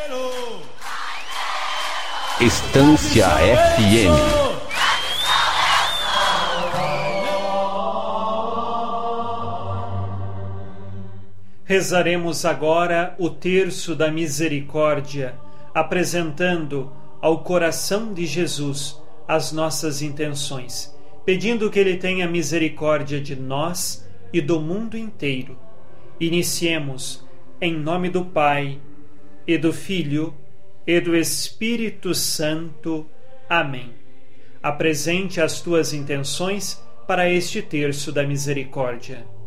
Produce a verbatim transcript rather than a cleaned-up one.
Estância F M. Rezaremos agora o terço da misericórdia, apresentando ao coração de Jesus as nossas intenções, pedindo que Ele tenha misericórdia de nós e do mundo inteiro. Iniciemos em nome do Pai, e do Filho, e do Espírito Santo. Amém. Apresente as tuas intenções para este terço da misericórdia.